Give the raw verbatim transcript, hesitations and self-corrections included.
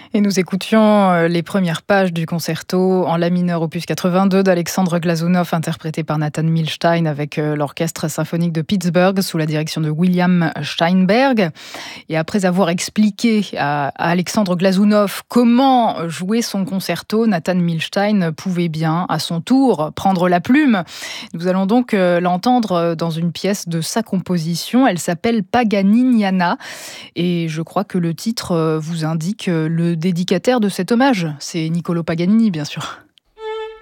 Et nous écoutions euh, les premières pages du concerto en la mineur opus quatre-vingt-deux d'Alexandre Glazunov, interprété par Nathan Milstein avec euh, l'orchestre symphonique de Pittsburgh sous la direction de William Steinberg. Et après avoir expliqué à, à Alexandre Glazunov comment jouer son concerto, Nathan Milstein pouvait bien, à son tour, prendre la plume. Nous allons donc euh, l'entendre dans une pièce de sa composition. Elle s'appelle Paganiniana. Et je crois que le titre euh, vous indique euh, le dédicataire de cet hommage. C'est Niccolò Paganini, bien sûr.